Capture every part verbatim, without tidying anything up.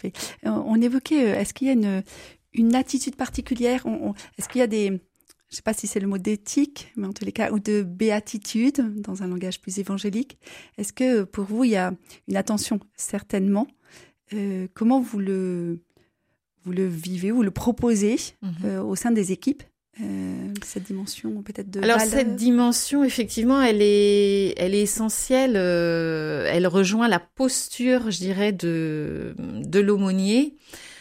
parfait. On évoquait, est-ce qu'il y a une, une attitude particulière, on, on, est-ce qu'il y a des, je ne sais pas si c'est le mot d'éthique, mais en tous les cas, ou de béatitude, dans un langage plus évangélique. Est-ce que pour vous, il y a une attention, certainement. Euh, comment vous le, vous le vivez, vous le proposez mm-hmm. euh, au sein des équipes? Euh, cette dimension peut-être de alors valeur. Cette dimension effectivement elle est elle est essentielle, euh, elle rejoint la posture je dirais de de l'aumônier.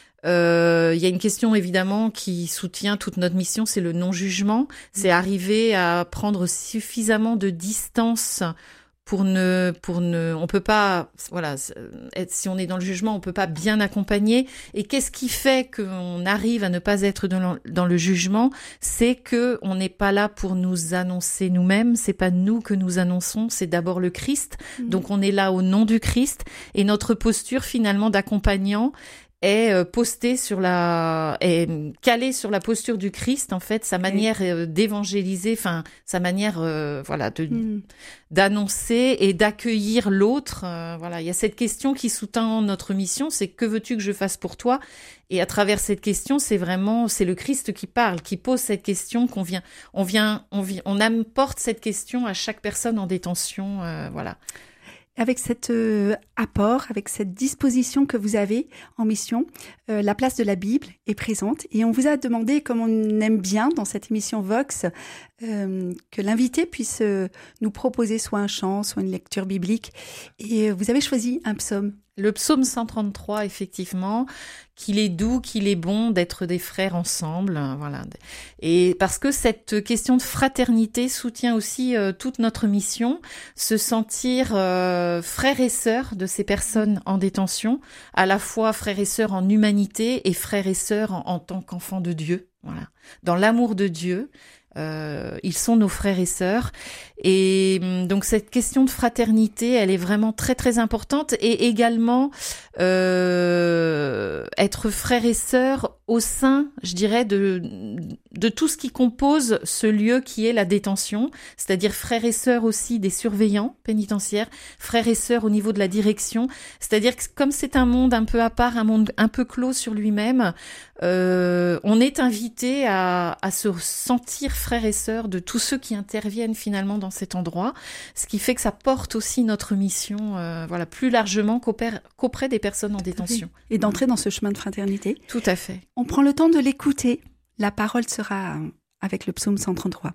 Euh, il y a une question évidemment qui soutient toute notre mission, c'est le non-jugement, c'est arriver à prendre suffisamment de distance pour ne pour ne on peut pas voilà être, si on est dans le jugement on peut pas bien accompagner. Et qu'est-ce qui fait qu'on arrive à ne pas être dans le, dans le jugement? C'est que on n'est pas là pour nous annoncer nous-mêmes, c'est pas nous que nous annonçons, c'est d'abord le Christ. Mmh. Donc on est là au nom du Christ et notre posture finalement d'accompagnant est postée sur la, est calée sur la posture du Christ, en fait, sa manière oui. d'évangéliser, enfin, sa manière, euh, voilà, de, mm. d'annoncer et d'accueillir l'autre. Euh, voilà. Il y a cette question qui sous-tend notre mission, c'est que veux-tu que je fasse pour toi? Et à travers cette question, c'est vraiment, c'est le Christ qui parle, qui pose cette question qu'on vient, on vient, on vient, on apporte cette question à chaque personne en détention, euh, voilà. Avec cet euh, apport, avec cette disposition que vous avez en mission, euh, la place de la Bible est présente. Et on vous a demandé, comme on aime bien dans cette émission Vox, euh, que l'invité puisse euh, nous proposer soit un chant, soit une lecture biblique. Et vous avez choisi un psaume. Le psaume cent trente-trois, effectivement, qu'il est doux, qu'il est bon d'être des frères ensemble, voilà. Et parce que cette question de fraternité soutient aussi euh, toute notre mission, se sentir euh, frères et sœurs de ces personnes en détention, à la fois frères et sœurs en humanité et frères et sœurs en, en tant qu'enfants de Dieu, voilà. Dans l'amour de Dieu. Euh, ils sont nos frères et sœurs et donc cette question de fraternité elle est vraiment très très importante et également euh, être frères et sœurs au sein je dirais de, de tout ce qui compose ce lieu qui est la détention, c'est-à-dire frères et sœurs aussi des surveillants pénitentiaires, frères et sœurs au niveau de la direction, c'est-à-dire que comme c'est un monde un peu à part, un monde un peu clos sur lui-même, euh, on est invité à, à se sentir frères et sœurs de tous ceux qui interviennent finalement dans cet endroit, ce qui fait que ça porte aussi notre mission, euh, voilà, plus largement qu'auprès, qu'auprès des personnes en détention. Et d'entrer dans ce chemin de fraternité. Tout à fait. On prend le temps de l'écouter. La parole sera avec le psaume cent trente-trois.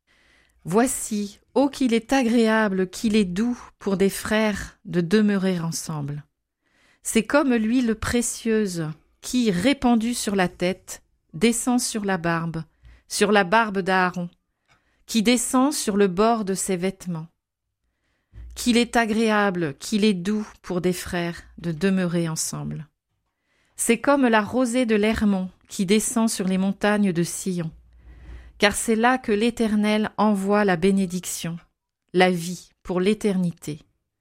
Voici, ô qu'il est agréable, qu'il est doux pour des frères de demeurer ensemble. C'est comme l'huile précieuse qui, répandue sur la tête, descend sur la barbe, sur la barbe d'Aaron, qui descend sur le bord de ses vêtements. Qu'il est agréable, qu'il est doux pour des frères de demeurer ensemble. C'est comme la rosée de l'Hermon qui descend sur les montagnes de Sion, car c'est là que l'Éternel envoie la bénédiction, la vie pour l'éternité.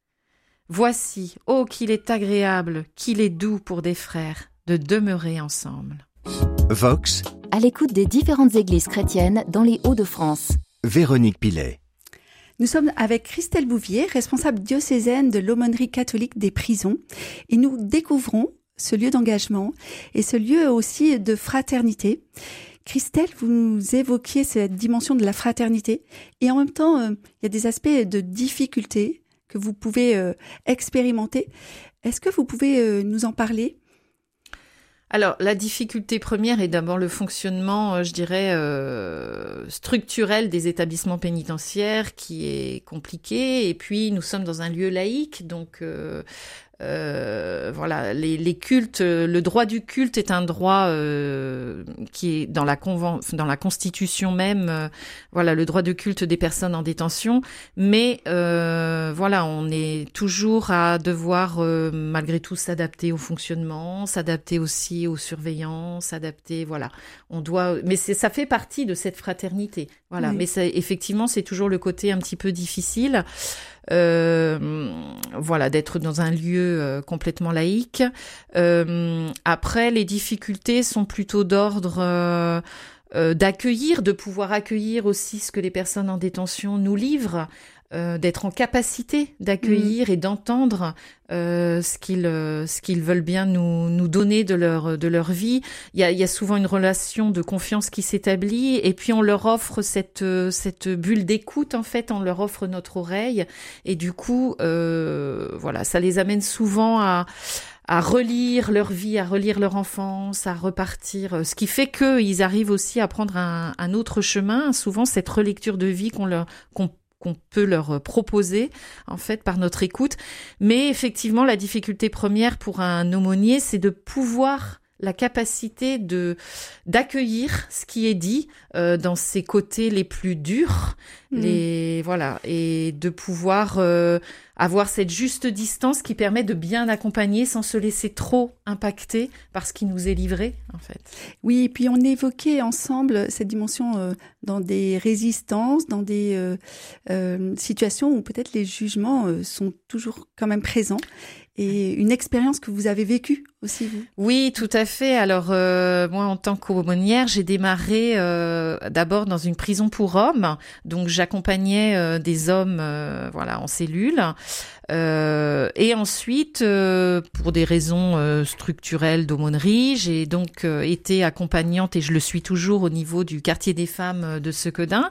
Voici, ô qu'il est agréable, qu'il est doux pour des frères de demeurer ensemble. Vox, à l'écoute des différentes églises chrétiennes dans les Hauts-de-France. Véronique Pilet. Nous sommes avec Christelle Bouvier, responsable diocésaine de l'aumônerie catholique des prisons, et nous découvrons ce lieu d'engagement et ce lieu aussi de fraternité. Christelle, vous nous évoquiez cette dimension de la fraternité et en même temps, euh, il y a des aspects de difficulté que vous pouvez euh, expérimenter. Est-ce que vous pouvez euh, nous en parler ? Alors, la difficulté première est d'abord le fonctionnement, je dirais, euh, structurel des établissements pénitentiaires qui est compliqué. Et puis, nous sommes dans un lieu laïque, donc euh, euh, voilà, les, les cultes, le droit du culte est un droit euh, qui est dans la conven, dans la Constitution même. Euh, voilà, le droit de culte des personnes en détention. Mais euh, voilà, on est toujours à devoir euh, malgré tout s'adapter au fonctionnement, s'adapter aussi aux surveillants, s'adapter, voilà. On doit, mais c'est, ça fait partie de cette fraternité, voilà. Oui. Mais ça, effectivement, c'est toujours le côté un petit peu difficile, euh, voilà, d'être dans un lieu euh, complètement laïque. Euh, après, les difficultés sont plutôt d'ordre euh, euh, d'accueillir, de pouvoir accueillir aussi ce que les personnes en détention nous livrent. euh, d'être en capacité d'accueillir mmh. et d'entendre euh, ce qu'ils euh, ce qu'ils veulent bien nous nous donner de leur de leur vie. Il y a il y a souvent une relation de confiance qui s'établit et puis on leur offre cette cette bulle d'écoute en fait, on leur offre notre oreille et du coup euh, voilà, ça les amène souvent à à relire leur vie, à relire leur enfance, à repartir, ce qui fait qu'ils arrivent aussi à prendre un, un autre chemin, souvent cette relecture de vie qu'on leur qu'on qu'on peut leur proposer, en fait, par notre écoute. Mais effectivement, la difficulté première pour un aumônier, c'est de pouvoir la capacité de d'accueillir ce qui est dit euh, dans ses côtés les plus durs, mmh. les voilà, et de pouvoir euh, avoir cette juste distance qui permet de bien accompagner sans se laisser trop impacter par ce qui nous est livré, en fait. Oui, et puis on évoquait ensemble cette dimension euh, dans des résistances, dans des euh, euh, situations où peut-être les jugements euh, sont toujours quand même présents. Et une expérience que vous avez vécue aussi, vous? Oui, tout à fait. Alors, euh, moi, en tant qu'aumônière, j'ai démarré euh, d'abord dans une prison pour hommes. Donc, j'accompagnais euh, des hommes euh, voilà, en cellule. Euh, et ensuite, euh, pour des raisons euh, structurelles d'aumônerie, j'ai donc euh, été accompagnante, et je le suis toujours au niveau du quartier des femmes de Sequedin.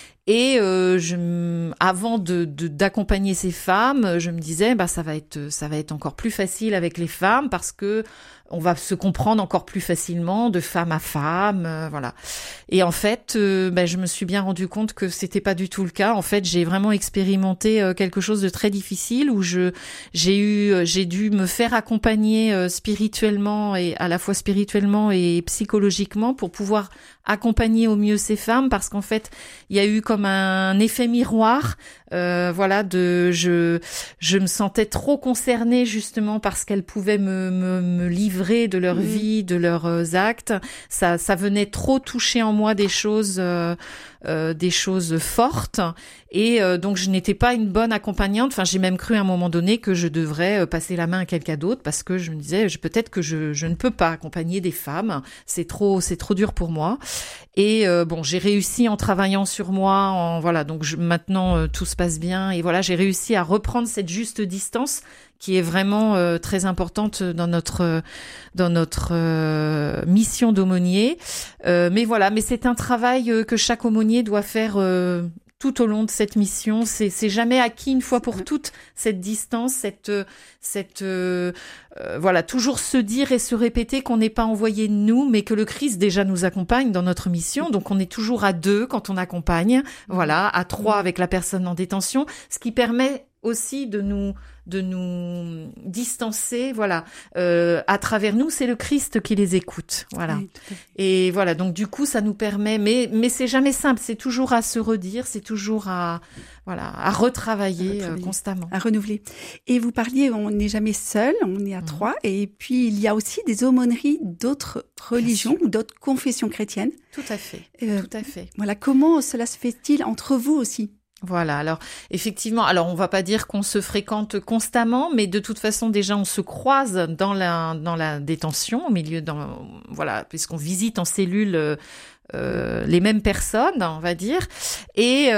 Et euh, je, avant de, de d'accompagner ces femmes, je me disais bah ça va être ça va être encore plus facile avec les femmes parce que on va se comprendre encore plus facilement de femme à femme, euh, voilà. Et en fait, euh, bah, je me suis bien rendu compte que c'était pas du tout le cas. En fait, j'ai vraiment expérimenté euh, quelque chose de très difficile où je j'ai eu j'ai dû me faire accompagner euh, spirituellement et à la fois spirituellement et psychologiquement pour pouvoir accompagner au mieux ces femmes parce qu'en fait, il y a eu comme un effet miroir. Euh, voilà, de je je me sentais trop concernée justement parce qu'elles pouvaient me me, me livrer de leur mmh. vie, de leurs euh, actes. Ça ça venait trop toucher en moi des choses euh, euh, des choses fortes et euh, donc je n'étais pas une bonne accompagnante. Enfin, j'ai même cru à un moment donné que je devrais passer la main à quelqu'un d'autre parce que je me disais je, peut-être que je je ne peux pas accompagner des femmes. C'est trop c'est trop dur pour moi. Et euh, bon, j'ai réussi en travaillant sur moi. En voilà, donc je, maintenant euh, tout se passe bien et voilà, j'ai réussi à reprendre cette juste distance qui est vraiment euh, très importante dans notre dans notre euh, mission d'aumônier. Euh, mais voilà, mais c'est un travail euh, que chaque aumônier doit faire euh, tout au long de cette mission. C'est c'est jamais acquis une fois pour toutes cette distance, cette cette euh, euh, voilà, toujours se dire et se répéter qu'on n'est pas envoyé de nous, mais que le Christ déjà nous accompagne dans notre mission. Donc on est toujours à deux quand on accompagne, voilà, à trois avec la personne en détention, ce qui permet aussi de nous de nous distancer, voilà. Euh, à travers nous, c'est le Christ qui les écoute, voilà. Oui, et voilà, donc du coup, ça nous permet, mais mais c'est jamais simple, c'est toujours à se redire, c'est toujours à voilà, à retravailler, à retravailler. Euh, constamment, à renouveler. Et vous parliez, on n'est jamais seul, on est à mmh. trois, et puis il y a aussi des aumôneries d'autres religions ou d'autres confessions chrétiennes. Tout à fait, euh, tout à fait. Voilà, comment cela se fait-il entre vous aussi? Voilà, alors effectivement, alors on va pas dire qu'on se fréquente constamment, mais de toute façon déjà on se croise dans la dans la détention, au milieu dans voilà, puisqu'on visite en cellule euh, Euh, les mêmes personnes, on va dire, et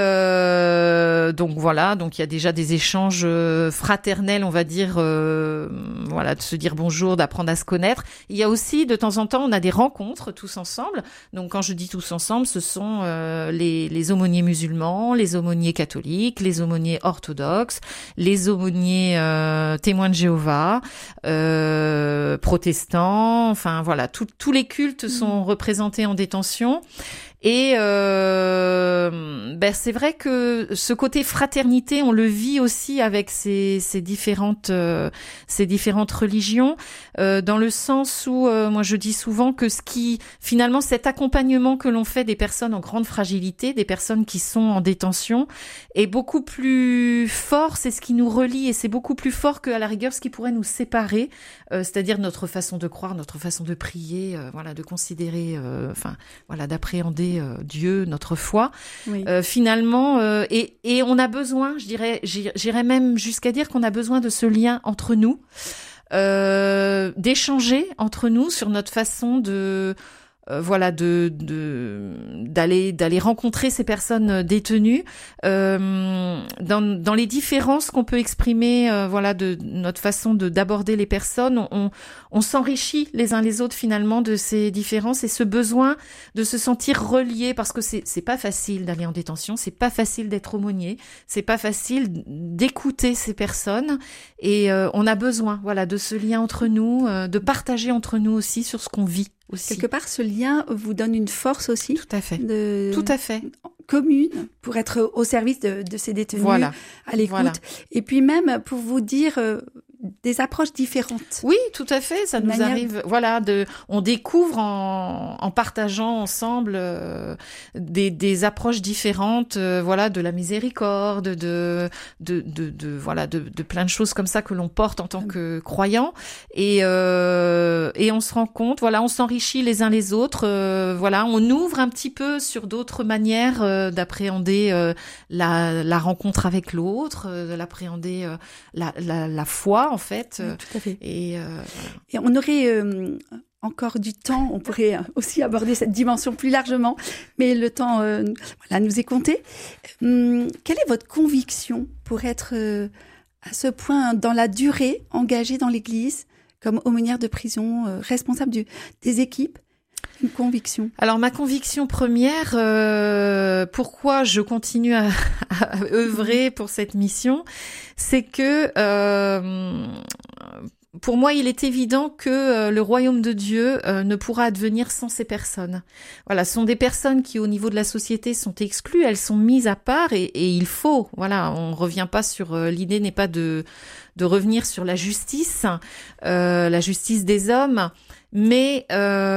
euh, donc voilà, donc il y a déjà des échanges fraternels, on va dire, euh, voilà, de se dire bonjour, d'apprendre à se connaître. Il y a aussi de temps en temps, on a des rencontres tous ensemble. Donc quand je dis tous ensemble, ce sont euh, les, les aumôniers musulmans, les aumôniers catholiques, les aumôniers orthodoxes, les aumôniers euh, témoins de Jéhovah, euh, protestants, enfin voilà, tous les cultes sont représentés en détention. Et euh, ben c'est vrai que ce côté fraternité, on le vit aussi avec ces, ces différentes euh, ces différentes religions, euh, dans le sens où euh, moi je dis souvent que ce qui finalement cet accompagnement que l'on fait des personnes en grande fragilité, des personnes qui sont en détention, est beaucoup plus fort. C'est ce qui nous relie et c'est beaucoup plus fort qu'à la rigueur ce qui pourrait nous séparer, euh, c'est-à-dire notre façon de croire, notre façon de prier, euh, voilà, de considérer, euh, enfin voilà, d'appréhender Dieu, notre foi, oui. euh, finalement, euh, et, et on a besoin, je dirais, j'irais même jusqu'à dire qu'on a besoin de ce lien entre nous, euh, d'échanger entre nous sur notre façon de euh, voilà, de, de d'aller d'aller rencontrer ces personnes détenues, euh, dans dans les différences qu'on peut exprimer, euh, voilà, de notre façon de d'aborder les personnes, on on s'enrichit les uns les autres finalement de ces différences et ce besoin de se sentir relié, parce que c'est c'est pas facile d'aller en détention, c'est pas facile d'être aumônier, c'est pas facile d'écouter ces personnes et euh, on a besoin, voilà, de ce lien entre nous, euh, de partager entre nous aussi sur ce qu'on vit aussi. Quelque part, ce lien vous donne une force aussi. Tout à fait. De... Tout à fait. Commune pour être au service de, de ces détenus, voilà. à l'écoute. Voilà. Et puis même pour vous dire euh, des approches différentes. Oui, tout à fait. Ça nous manière... arrive. Voilà, de, on découvre en, en partageant ensemble euh, des, des approches différentes. Euh, voilà, de la miséricorde, de, de, de, de voilà, de, de plein de choses comme ça que l'on porte en tant que croyant. Et euh, et on se rend compte. Voilà, on s'enrichit les uns les autres. Euh, voilà, on ouvre un petit peu sur d'autres manières euh, d'appréhender euh, la, la rencontre avec l'autre, euh, de l'appréhender euh, la, la, la foi. En fait, oui, tout à fait. Et, euh, et on aurait euh, encore du temps, on pourrait aussi aborder cette dimension plus largement, mais le temps euh, voilà, nous est compté. Hum, quelle est votre conviction pour être euh, à ce point dans la durée engagée dans l'Église, comme aumônière de prison, euh, responsable du, des équipes? Une conviction. Alors ma conviction première, euh, pourquoi je continue à, à œuvrer pour cette mission, c'est que euh, pour moi il est évident que euh, le royaume de Dieu euh, ne pourra advenir sans ces personnes. Voilà, ce sont des personnes qui au niveau de la société sont exclues, elles sont mises à part et, et il faut, voilà, on revient pas sur euh, l'idée n'est pas de de revenir sur la justice, euh, la justice des hommes. Mais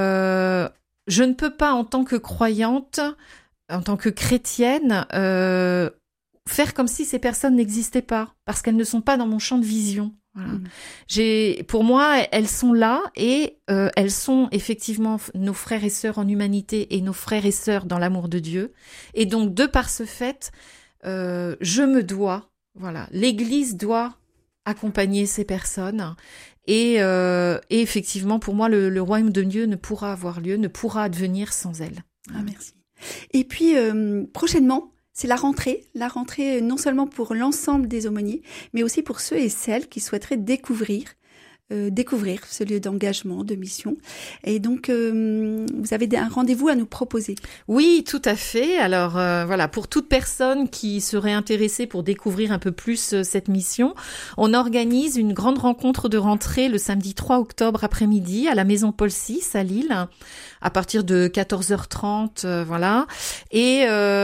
euh, je ne peux pas, en tant que croyante, en tant que chrétienne, euh, faire comme si ces personnes n'existaient pas, parce qu'elles ne sont pas dans mon champ de vision. Voilà. Mmh. J'ai, pour moi, elles sont là et euh, elles sont effectivement nos frères et sœurs en humanité et nos frères et sœurs dans l'amour de Dieu. Et donc, de par ce fait, euh, je me dois, voilà, l'Église doit accompagner ces personnes. Et, euh, et effectivement, pour moi, le, le royaume de Dieu ne pourra avoir lieu, ne pourra advenir sans elle. Ah, merci. Et puis, euh, prochainement, c'est la rentrée. La rentrée non seulement pour l'ensemble des aumôniers, mais aussi pour ceux et celles qui souhaiteraient découvrir Euh, découvrir ce lieu d'engagement, de mission. Et donc, euh, vous avez un rendez-vous à nous proposer. Oui, tout à fait. Alors, euh, voilà, pour toute personne qui serait intéressée pour découvrir un peu plus euh, cette mission, on organise une grande rencontre de rentrée le samedi trois octobre après-midi à la Maison Paul six à Lille, à partir de quatorze heures trente, euh, voilà. Et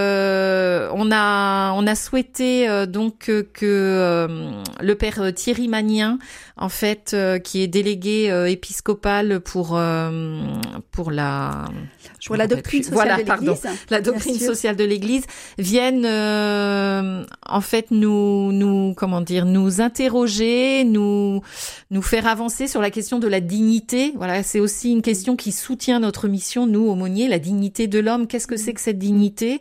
euh, on a on a souhaité euh, donc que, que euh, le père Thierry Magnien, en fait, euh, qui est délégué euh, épiscopal pour euh, pour la pour la doctrine sociale voilà, de l'Église, pardon, la doctrine sociale de l'Église, viennent euh, en fait nous nous comment dire nous interroger, nous nous faire avancer sur la question de la dignité. Voilà, c'est aussi une question qui soutient notre mission, nous aumôniers, la dignité de l'homme. Qu'est-ce que c'est que cette dignité?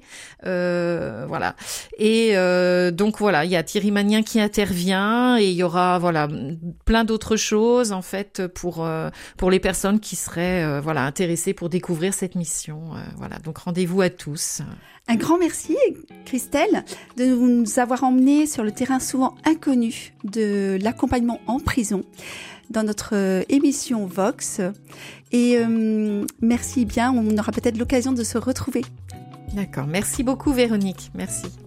euh, Voilà. Et euh, donc voilà, il y a Thierry Magnien qui intervient et il y aura voilà plein d'autres choses en fait pour euh, pour les personnes qui seraient euh, voilà intéressées pour découvrir cette mission. Euh, voilà, donc rendez-vous à tous. Un grand merci, Christelle, de nous avoir emmenés sur le terrain souvent inconnu de l'accompagnement en prison dans notre euh, émission Vox. Et euh, merci bien, on aura peut-être l'occasion de se retrouver. D'accord, merci beaucoup Véronique, merci.